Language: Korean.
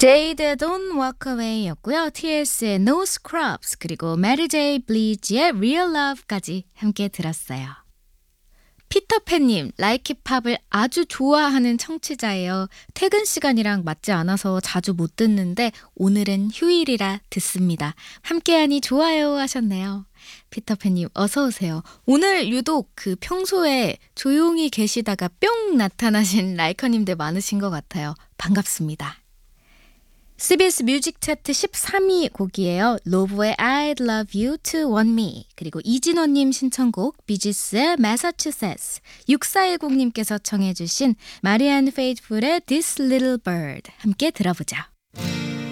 Jade Don't Walk Away 였고요. TS의 No Scrubs 그리고 Mary J. Blige의 Real Love까지 함께 들었어요. 피터팬님, 라이키팝을 아주 좋아하는 청취자예요. 퇴근 시간이랑 맞지 않아서 자주 못 듣는데 오늘은 휴일이라 듣습니다. 함께하니 좋아요 하셨네요. 피터팬님 어서 오세요. 오늘 유독 평소에 조용히 계시다가 뿅 나타나신 라이커님들 많으신 것 같아요. 반갑습니다. CBS 뮤직 차트 13위 곡이에요. 로브의 I'd Love You to Want Me 그리고 이진원님 신청곡 비지스의 Massachusetts 6410님께서 청해 주신 마리안 페이트풀의 This Little Bird 함께 들어보죠.